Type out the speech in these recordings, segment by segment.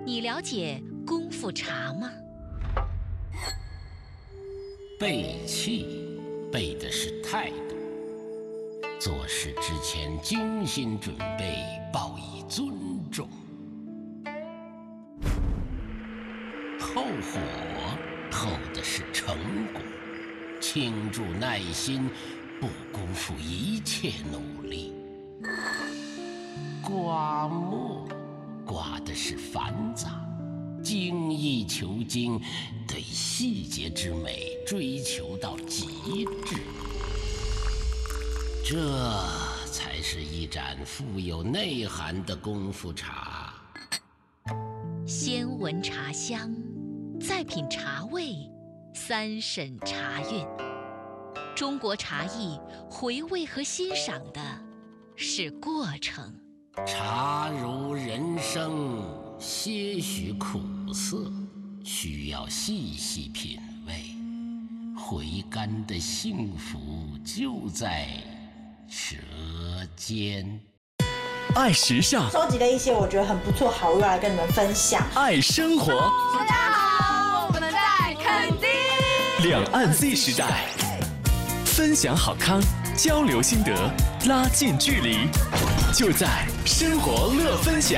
你了解功夫茶吗？ 背气，背的是态度。做事之前精心准备，报以尊重。后火，后的是成果。倾注耐心，不辜负一切努力。刮墨，刮的是繁杂。精益求精，对细节之美追求到极致，这才是一盏富有内涵的功夫茶。 先闻茶香，再品茶味，三审茶韵。中国茶艺回味和欣赏的是过程。 茶如人生，些许苦涩，需要细细品味。回甘的幸福就在舌尖。 爱时尚， 收集了一些我觉得很不错好物来跟你们分享。 爱生活， 大家好，我们在垦丁。 两岸 Z 时代，分享好康，交流心得，拉近距离，就在生活乐分享。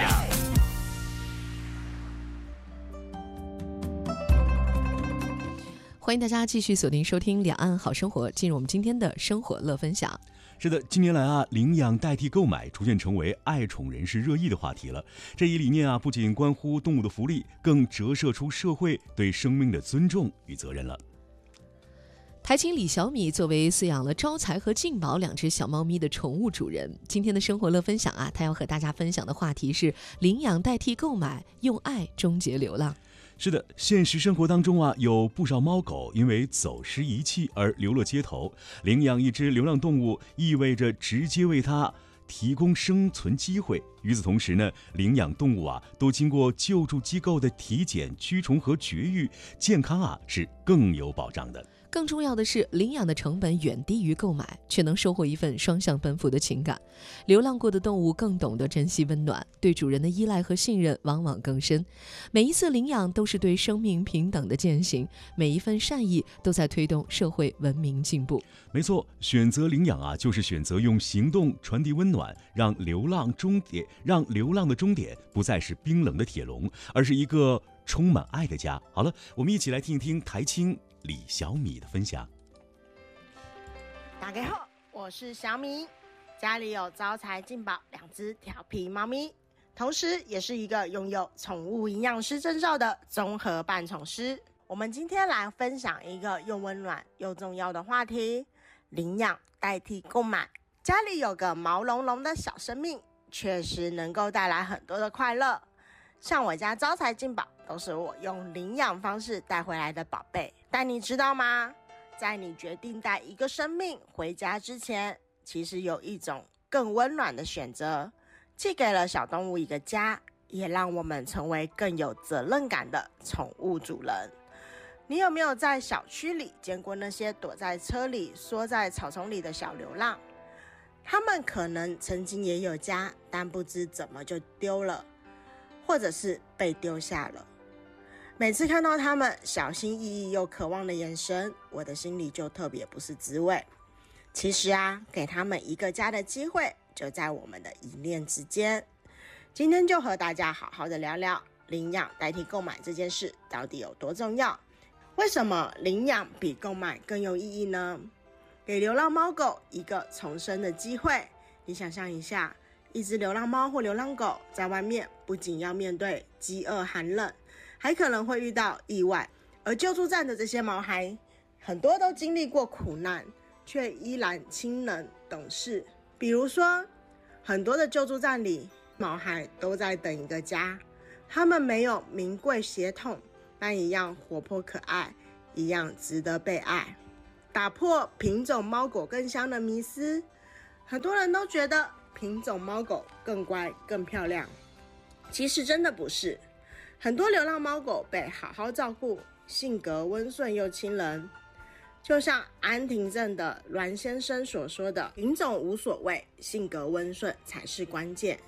欢迎大家继续锁定收听两岸好生活，进入我们今天的生活乐分享。 是的，近年来啊，领养代替购买逐渐成为爱宠人士热议的话题了。这一理念啊，不仅关乎动物的福利，更折射出社会对生命的尊重与责任了。 台青李小米作为饲养了招财和静宝两只小猫咪的宠物主人，今天的生活乐分享啊，他要和大家分享的话题是领养代替购买，用爱终结流浪。 是的，现实生活当中啊，有不少猫狗因为走失遗弃而流落街头。领养一只流浪动物，意味着直接为它提供生存机会。与此同时呢，领养动物啊，都经过救助机构的体检、驱虫和绝育，健康啊是更有保障的。 更重要的是，领养的成本远低于购买，却能收获一份双向奔赴的情感。流浪过的动物更懂得珍惜温暖，对主人的依赖和信任往往更深。每一次领养都是对生命平等的践行，每一份善意都在推动社会文明进步。 没错，选择领养啊，就是选择用行动传递温暖，让流浪的终点不再是冰冷的铁笼，而是一个充满爱的家。好了，我们一起来听一听台青李小米的分享。 大家好，我是小米，家里有招财进宝两只调皮猫咪，同时也是一个拥有宠物营养师证照的综合伴宠师。我们今天来分享一个又温暖又重要的话题：领养代替购买。家里有个毛茸茸的小生命，确实能够带来很多的快乐。像我家招财进宝都是我用领养方式带回来的宝贝。但你知道吗？在你决定带一个生命回家之前，其实有一种更温暖的选择，既给了小动物一个家，也让我们成为更有责任感的宠物主人。你有没有在小区里见过那些躲在车里、缩在草丛里的小流浪？他们可能曾经也有家，但不知怎么就丢了，或者是被丢下了。每次看到他们小心翼翼又渴望的眼神，我的心里就特别不是滋味。其实啊，给他们一个家的机会就在我们的一念之间。今天就和大家好好的聊聊领养代替购买这件事到底有多重要。为什么领养比购买更有意义呢？给流浪猫狗一个重生的机会。你想象一下，一只流浪猫或流浪狗在外面不仅要面对饥饿寒冷，还可能会遇到意外，而救助站的这些毛孩很多都经历过苦难，却依然亲能懂事。比如说，很多的救助站里毛孩都在等一个家，他们没有名贵血统，但一样活泼可爱，一样值得被爱。打破品种猫狗更香的迷思，很多人都觉得品种猫狗更乖更漂亮，其实真的不是。很多流浪猫狗被好好照顾，性格温顺又亲人。就像安亭镇的阮先生所说的，品种无所谓，性格温顺才是关键。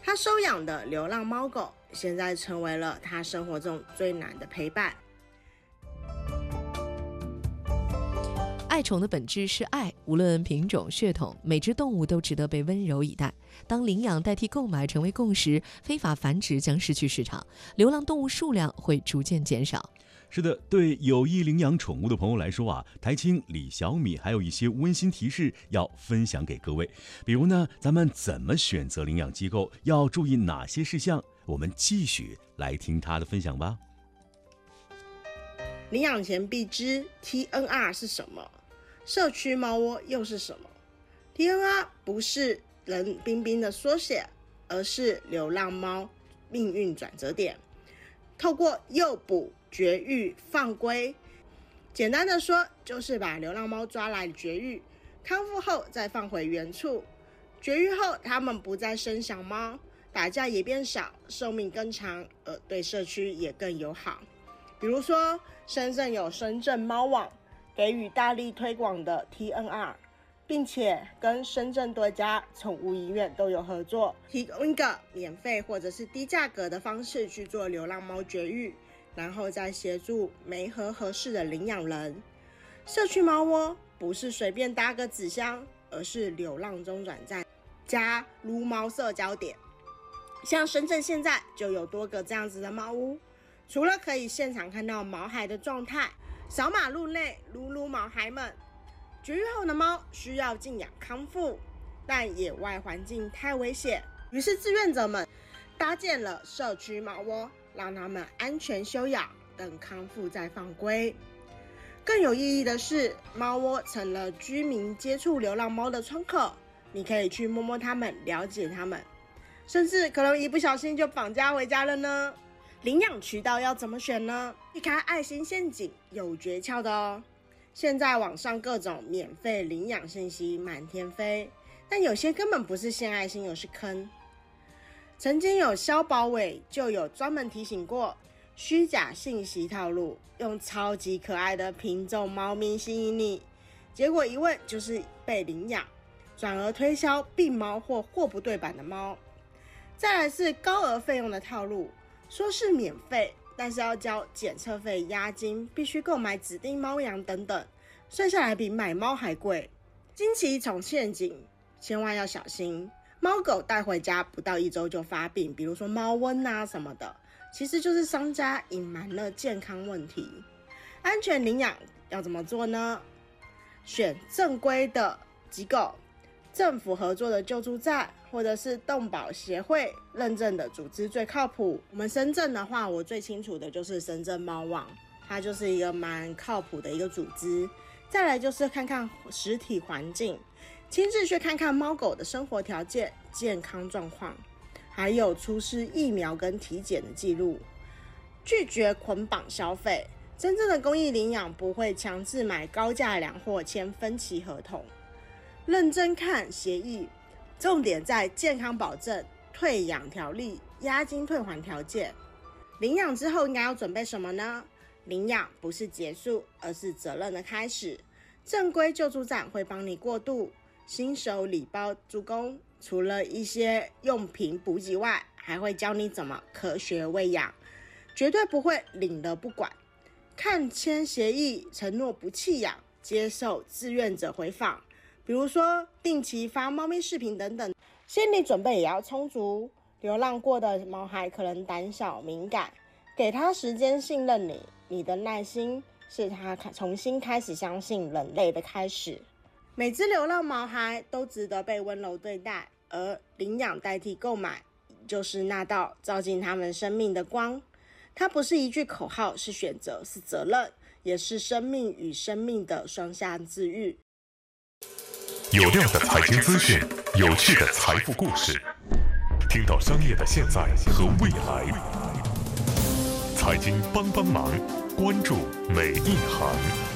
他收养的流浪猫狗，现在成为了他生活中最难的陪伴。 爱宠的本质是爱，无论品种、血统，每只动物都值得被温柔以待。当领养代替购买成为共识，非法繁殖将失去市场，流浪动物数量会逐渐减少。 是的，对有意领养宠物的朋友来说啊，台青、李小米还有一些温馨提示要分享给各位。比如呢，咱们怎么选择领养机构，要注意哪些事项？我们继续来听他的分享吧。 领养前必知 TNR 是什么，社区猫窝又是什么？ TNR 不是冷冰冰的缩写，而是流浪猫命运转折点。透过诱捕、绝育、放归，简单的说，就是把流浪猫抓来绝育，康复后再放回原处。绝育后，它们不再生小猫，打架也变少，寿命更长，对社区也更友好。比如说，深圳有深圳猫网，给予大力推广的 TNR， 并且跟深圳多家宠物医院都有合作，提供一个免费或者是低价格的方式去做流浪猫绝育，然后再协助媒合合适的领养人。社区猫窝不是随便搭个纸箱，而是流浪中转站加撸猫社交点。像深圳现在就有多个这样子的猫屋，除了可以现场看到毛孩的状态，扫马路内撸毛孩们。绝育后的猫需要静养康复，但野外环境太危险，于是志愿者们搭建了社区猫窝，让它们安全休养，等康复再放归。更有意义的是，猫窝成了居民接触流浪猫的窗口，你可以去摸摸它们，了解它们，甚至可能一不小心就绑架回家了呢。领养渠道要怎么选呢？避开爱心陷阱有诀窍的哦。现在网上各种免费领养信息满天飞，但有些根本不是献爱心，而是坑。曾经有消保委就有专门提醒过，虚假信息套路，用超级可爱的品种猫咪吸引你，结果一问就是被领养，转而推销病猫或货不对版的猫。再来是高额费用的套路，说是免费，但是要交检测费、押金，必须购买指定猫粮等等，算下来比买猫还贵。经期宠陷阱，千万要小心。猫狗带回家不到1周就发病，比如说猫瘟啊什么的，其实就是商家隐瞒了健康问题。安全领养要怎么做呢？选正规的机构，政府合作的救助站，或者是动保协会认证的组织最靠谱。我们深圳的话，我最清楚的就是深圳猫网，它就是一个蛮靠谱的一个组织。再来就是看看实体环境，亲自去看看猫狗的生活条件、健康状况，还有出示疫苗跟体检的记录。拒绝捆绑消费，真正的公益领养不会强制买高价粮或签分期合同。认真看协议，重点在健康保证、退养条例、押金退还条件。领养之后应该要准备什么呢？领养不是结束，而是责任的开始。正规救助站会帮你过渡，新手礼包助攻，除了一些用品补给外，还会教你怎么科学喂养，绝对不会领了不管。看签协议，承诺不弃养，接受志愿者回访，比如说定期发猫咪视频等等。心理准备也要充足，流浪过的毛孩可能胆小敏感，给他时间信任你，你的耐心是他重新开始相信人类的开始。每只流浪毛孩都值得被温柔对待，而领养代替购买，就是那道照进他们生命的光。它不是一句口号，是选择，是责任，也是生命与生命的双向治愈。 有料的财经资讯，有趣的财富故事，听到商业的现在和未来。财经帮帮忙，关注每一行。